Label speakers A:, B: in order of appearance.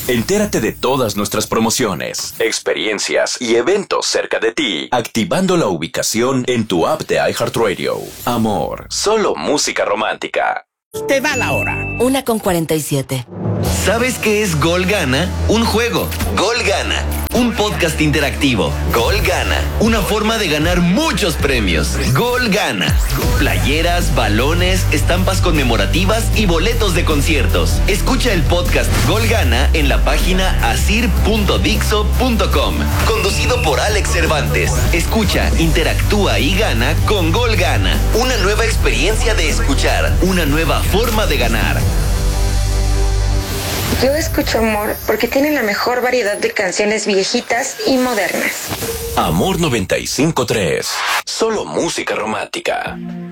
A: Entérate de todas nuestras promociones, experiencias y eventos cerca de ti, activando la ubicación en tu app de iHeartRadio. Amor, solo música romántica.
B: Te da la hora.
C: 1:47.
D: ¿Sabes qué es Gol Gana? Un juego. Gol Gana. Un podcast interactivo. Gol Gana. Una forma de ganar muchos premios. Gol Gana. Playeras, balones, estampas conmemorativas y boletos de conciertos. Escucha el podcast Gol Gana en la página asir.dixo.com. Conducido por Alex Cervantes. Escucha, interactúa y gana con Gol Gana. Una nueva experiencia de escuchar. Una nueva forma de ganar.
E: Yo escucho Amor porque tiene la mejor variedad de canciones viejitas y modernas.
A: Amor 95.3. Solo música romántica.